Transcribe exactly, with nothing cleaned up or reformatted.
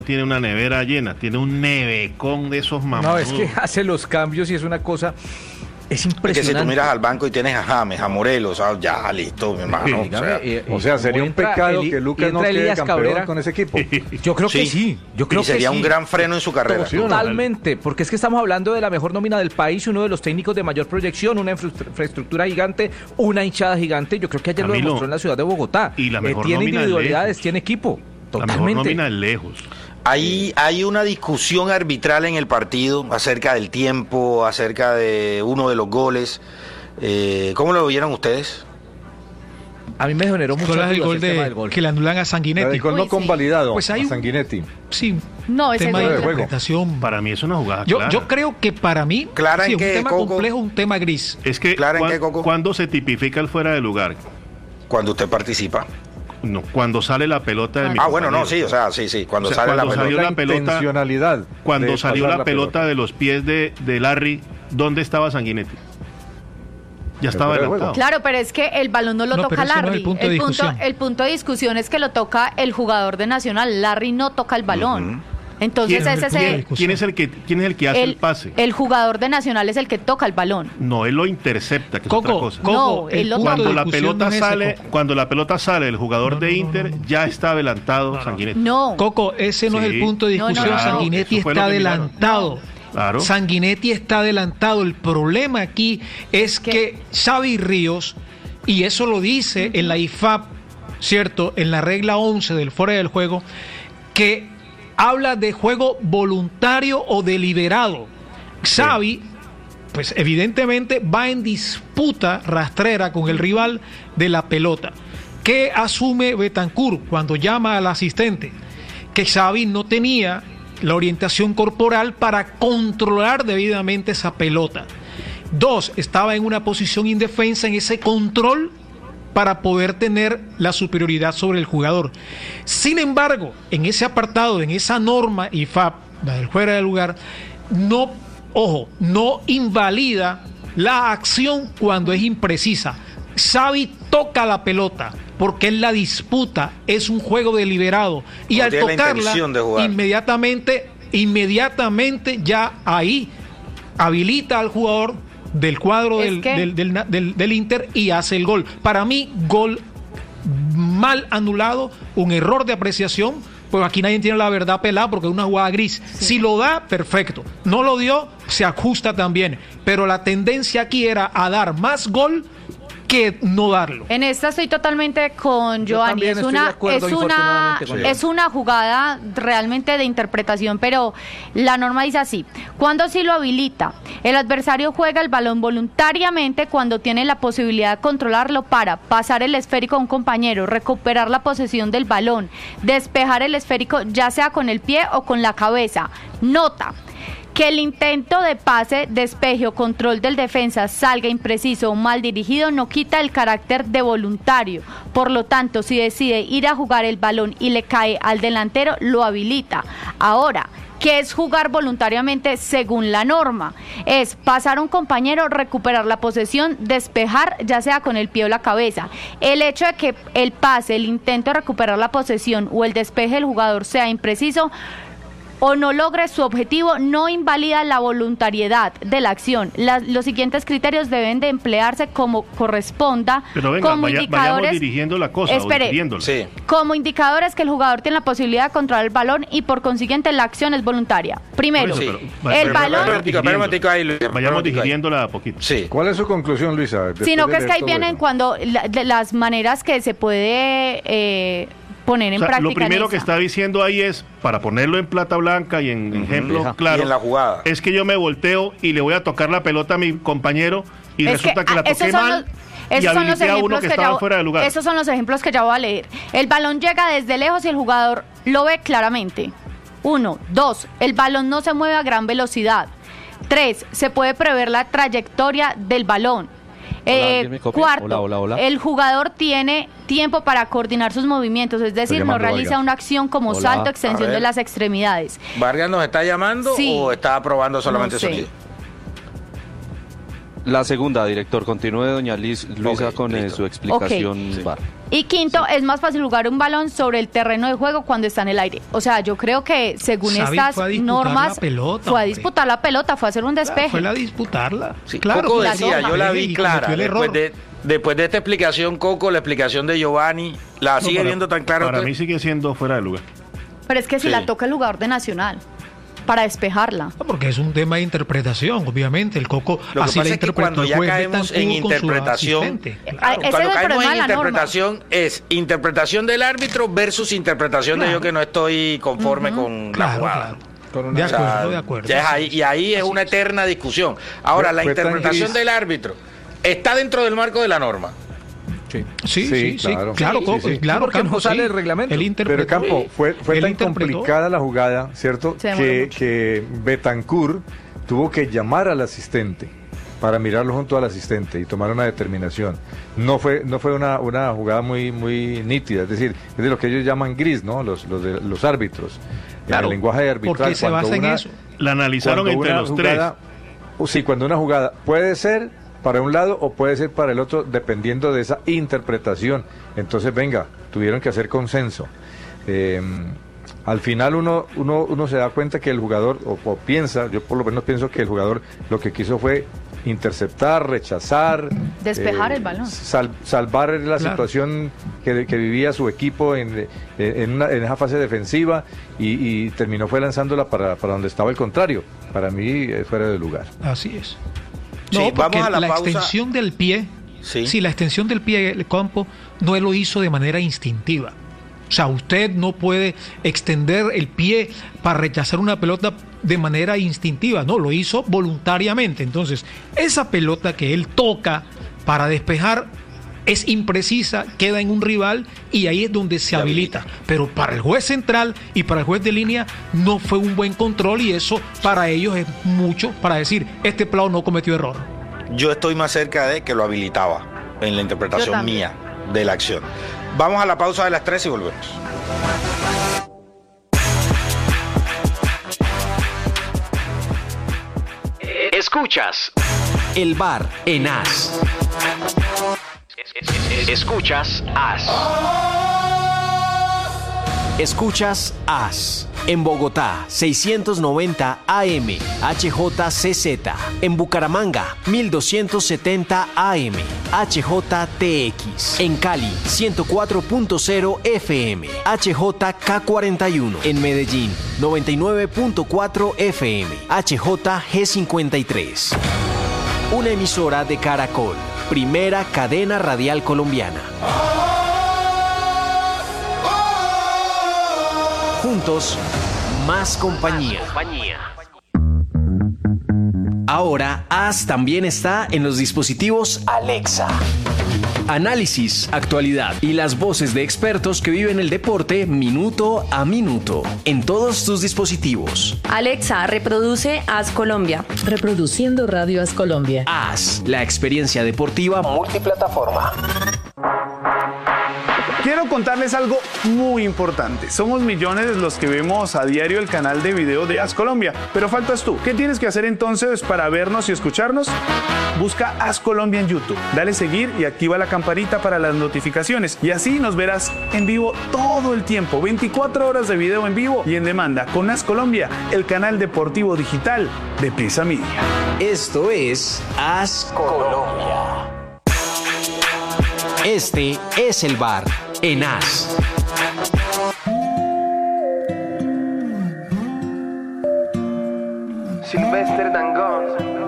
tiene una nevera llena, tiene un nevecón de esos mamonudos. No, es que hace los cambios y es una cosa... Es impresionante. Es que si tú miras al banco y tienes a James, a Morelos, a, ya listo, mi hermano. Sí, dígame, o sea, eh, o sea, sería un pecado Eli, que Lucas no quede campeón Cabrera con ese equipo. Yo creo que sí. Yo creo y sería que un sí. gran freno en su carrera. Totalmente, porque es que estamos hablando de la mejor nómina del país, uno de los técnicos de mayor proyección, una infraestructura gigante, una hinchada gigante. Yo creo que ayer Camilo, lo demostró en la ciudad de Bogotá. Y la mejor eh, tiene nómina individualidades, lejos. tiene equipo. Totalmente. La mejor nómina de lejos. Hay, hay una discusión arbitral en el partido acerca del tiempo, acerca de uno de los goles. Eh, ¿Cómo lo vieron ustedes? A mí me generó mucho el ruido gol el tema de del gol. que le anulan a Sanguinetti. El gol no Uy, sí. convalidado Pues hay a un- Sanguinetti. Sí, No, ese tema gol de de juego. interpretación. Para mí es una jugada Yo, clara. yo creo que para mí ¿Clara sí, en es qué, un tema Coco? complejo, un tema gris. Es que ¿Clara en cuan- qué, Coco? cuando se tipifica el fuera de lugar, Cuando usted participa. no, cuando sale la pelota de mi Ah, bueno, no, compañero. sí, o sea, sí, sí. Cuando O sea, sale cuando la salió pelota. la pelota- intencionalidad Cuando de salió pasar la, pelota, de los pies de, de Larry, ¿dónde estaba Sanguinetti? Ya estaba fuera de juego. adelantado. Claro, pero es que el balón no lo No, pero toca ese no es Larry. el punto de punto, discusión. el punto de discusión es que lo toca el jugador de Nacional. Larry no toca el balón. Entonces ¿Quién, ese es quién- el, quién es el que quién es el que hace el, el, pase? el jugador de Nacional es el que toca el balón. No, él lo intercepta, que es Coco, otra cosa. Coco, No, el él lo punto Cuando de la discusión pelota no es ese, sale, Coco. cuando la pelota sale del jugador No, de no, no, Inter, no. ya está adelantado Sanguinetti. No. Coco, ese no es Sí. el punto de No, no, discusión. no. Sanguinetti Eso fue lo está que miraron. adelantado. Claro. Sanguinetti está adelantado. El problema aquí es ¿Qué? que Xavi Ríos, y eso lo dice en la I F A B, ¿cierto? En la regla once del fuera del juego, que habla de juego voluntario o deliberado. Xavi, pues evidentemente va en disputa rastrera con el rival de la pelota. ¿Qué asume Betancur cuando llama al asistente? Que Xavi no tenía la orientación corporal para controlar debidamente esa pelota. Dos, estaba en una posición indefensa en ese control para poder tener la superioridad sobre el jugador. Sin embargo, en ese apartado, en esa norma I F A B, la del fuera de lugar, no, ojo, no invalida la acción cuando es imprecisa. Xavi toca la pelota porque él la disputa, es un juego deliberado y No al tiene la tocarla intención de jugar. inmediatamente, inmediatamente ya ahí habilita al jugador del cuadro Es del, que- del, del, del- del Inter y hace el gol. Para mí, gol mal anulado, un error de apreciación, pues aquí nadie tiene la verdad pelada porque es una jugada gris. Si lo da, perfecto. No lo dio, se ajusta también. Pero la tendencia aquí era a dar más gol que no darlo. En esta estoy totalmente con Yo Giovanni. también Es estoy de una, acuerdo, es una, infortunadamente, con él. es una jugada realmente de interpretación, pero la norma dice así: cuando sí lo habilita, el adversario juega el balón voluntariamente cuando tiene la posibilidad de controlarlo para pasar el esférico a un compañero, recuperar la posesión del balón, despejar el esférico ya sea con el pie o con la cabeza. Nota: que el intento de pase, despeje o control del defensa salga impreciso o mal dirigido no quita el carácter de voluntario. Por lo tanto, si decide ir a jugar el balón y le cae al delantero, lo habilita. Ahora, ¿qué es jugar voluntariamente según la norma? Es pasar a un compañero, recuperar la posesión, despejar ya sea con el pie o la cabeza. El hecho de que el pase, el intento de recuperar la posesión o el despeje del jugador sea impreciso o no logre su objetivo, no invalida la voluntariedad de la acción. Las- los siguientes criterios deben de emplearse como corresponda, Pero venga, como vaya- indicadores. vayamos dirigiendo la cosa, o Espere, dirigiéndola. Sí. como indicadores que el jugador tiene la posibilidad de controlar el balón y por consiguiente la acción es voluntaria. Primero, Por eso, Sí. pero- el pero- balón- Espera un momentico, espera un momentico ahí, Luis. Espera un Vayamos momentico ahí. digiriéndola a poquito. Sí. ¿Cuál es su conclusión, Luisa? después sino de que es que leer ahí todo vienen eso? cuando la- de las maneras que se puede eh, poner en O sea, práctica. lo primero en que esa. está diciendo ahí es, para ponerlo en plata blanca y en ejemplo Ajá. claro, Y en la jugada. es que yo me volteo y le voy a tocar la pelota a mi compañero y Es resulta que, ah, la esos toqué son mal los- esos y son los habilité a uno ejemplos que que estaba ya- fuera de lugar. Esos son los ejemplos que ya voy a leer. El balón llega desde lejos y el jugador lo ve claramente. Uno. Dos. El balón no se mueve a gran velocidad. Tres. Se puede prever la trayectoria del balón. Eh, ¿alguien me copia? cuarto, Hola, hola, hola. el jugador tiene tiempo para coordinar sus movimientos, es decir, no llamando realiza Vargas. una acción como Hola. salto, A extensión ver. de las extremidades. ¿Vargas nos está llamando Sí. o está aprobando solamente No sé. sonido? La segunda, director, continúe doña Liz, Luisa Ok, con eh, listo. su explicación. Ok. bar. Y quinto, es más fácil jugar un balón sobre el terreno de juego cuando está en el aire. O sea, yo creo que según Xavi estas fue a disputar normas, la pelota, fue a hombre. disputar la pelota, fue a hacer un despeje. Fue a disputarla. Sí, claro. Coco que la decía, toma. yo la Y vi cometió clara. el Después error. de, después de esta explicación, Coco, la explicación de Giovanni, ¿la No, sigue para- viendo tan clara Para usted? mí sigue siendo fuera de lugar. Pero es que si Sí. la toca el jugador de Nacional para despejarla. No, porque es un tema de interpretación, obviamente. El Coco Lo que así pasa la es que interpretó cuando el ya juez caemos en Betancourt con su interpretación, asistente. Ay, Claro. ese Cuando es el caemos problema en de la norma. interpretación es interpretación del árbitro versus interpretación de Claro. yo que no estoy conforme con la Claro, jugada. claro. Con una- De O sea, acuerdo, de acuerdo. ya es ahí, y ahí es una eterna discusión. Ahora, Fue- la fue tan interpretación gris. del árbitro está dentro del marco de la norma. Sí, Sí, sí, sí, claro, claro, Coco, sí, sí. claro, Porque no Campos, sale sí. el reglamento. Él interpretó. Pero Campo, fue, fue Él tan interpretó. complicada la jugada, ¿cierto? Se demoró Que, mucho. que Betancourt tuvo que llamar al asistente para mirarlo junto al asistente y tomar una determinación. No fue, no fue una, una jugada muy, muy nítida, es decir, es de lo que ellos llaman gris, ¿no? Los, los, de- los árbitros. Claro, en el lenguaje arbitral. porque se cuando basa en una- eso. La analizaron cuando entre una los jugada- tres. o sí, cuando una jugada puede ser para un lado o puede ser para el otro, dependiendo de esa interpretación. Entonces, venga, tuvieron que hacer consenso. Eh, al final uno, uno, uno se da cuenta que el jugador, o, o piensa, yo por lo menos pienso que el jugador lo que quiso fue interceptar, rechazar, Despejar el balón. sal- salvar la Claro. situación que, que vivía su equipo en, en, una- en esa fase defensiva y, y terminó fue lanzándola para, para donde estaba el contrario. Para mí es fuera de lugar. Así es. Sí, No, porque vamos a la la, pausa. extensión del pie, Sí. sí, la extensión del pie del campo no lo hizo de manera instintiva. O sea, usted no puede extender el pie para rechazar una pelota de manera instintiva, no, lo hizo voluntariamente. Entonces, esa pelota que él toca para despejar es imprecisa, queda en un rival y ahí es donde se habilita. Pero para el juez central y para el juez de línea no fue un buen control y eso para ellos es mucho para decir, este plano no cometió error. Yo estoy más cerca de que lo habilitaba en la Yo interpretación también. mía de la acción. Vamos a la pausa de las tres y volvemos. Escuchas el bar en As. Escuchas As. Escuchas As. En Bogotá, seiscientos noventa A M, H J C Z. En Bucaramanga, mil doscientos setenta A M, H J T X. En Cali, ciento cuatro punto cero F M, H J K cuarenta y uno. En Medellín, noventa y nueve punto cuatro F M, H J G cincuenta y tres. Una emisora de Caracol, primera cadena radial colombiana. Juntos, más compañía. Ahora, As también está en los dispositivos Alexa. Análisis, actualidad y las voces de expertos que viven el deporte minuto a minuto en todos tus dispositivos. Alexa, reproduce As Colombia. Reproduciendo Radio As Colombia. As, la experiencia deportiva multiplataforma. Quiero contarles algo muy importante. Somos millones los que vemos a diario el canal de video de As Colombia, pero faltas tú. ¿Qué tienes que hacer entonces para vernos y escucharnos? Busca As Colombia en YouTube, dale seguir y activa la campanita para las notificaciones y así nos verás en vivo todo el tiempo, veinticuatro horas de video en vivo y en demanda con As Colombia, el canal deportivo digital de Prisa Media. Esto es As Colombia. Este es el bar en As. Sylvester Dangond.